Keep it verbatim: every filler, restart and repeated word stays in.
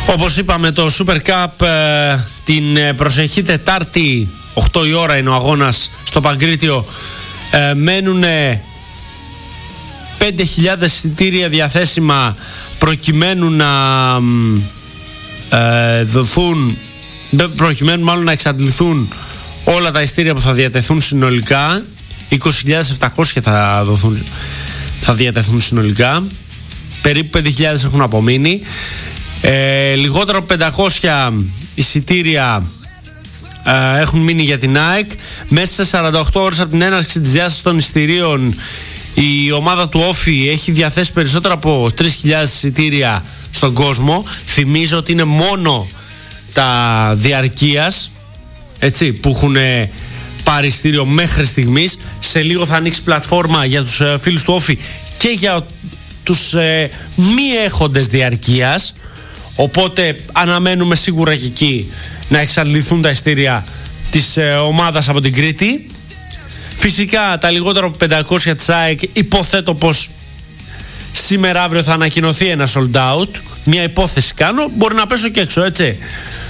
Όπως είπαμε, το Super Cup ε, την προσεχή Τετάρτη, οκτώ η ώρα είναι ο αγώνας στο Παγκρίτιο. ε, Μένουν πέντε χιλιάδες εισιτήρια διαθέσιμα προκειμένου να ε, δοθούν, προκειμένου μάλλον να εξαντληθούν όλα τα εισιτήρια που θα διατεθούν συνολικά. είκοσι χιλιάδες επτακόσια θα δοθούν, θα διατεθούν συνολικά. Περίπου πέντε χιλιάδες έχουν απομείνει. Ε, λιγότερο από πεντακόσια εισιτήρια ε, έχουν μείνει για την ΑΕΚ. Μέσα σε σαράντα οκτώ ώρες από την έναρξη της διάστασης των εισιτηρίων, η ομάδα του Όφη έχει διαθέσει περισσότερα από τρεις χιλιάδες εισιτήρια στον κόσμο. Θυμίζω ότι είναι μόνο τα διαρκείας, έτσι, που έχουν πάρει εισιτήριο μέχρι στιγμής. Σε λίγο θα ανοίξει πλατφόρμα για τους ε, φίλους του Όφη και για τους ε, μη έχοντες διαρκείας. Οπότε αναμένουμε σίγουρα και εκεί να εξαντληθούν τα εισιτήρια της ε, ομάδας από την Κρήτη. Φυσικά τα λιγότερο από πεντακόσια της ΑΕΚ, υποθέτω πως σήμερα αύριο θα ανακοινωθεί ένα sold out. Μια υπόθεση κάνω, μπορεί να πέσω και έξω, έτσι.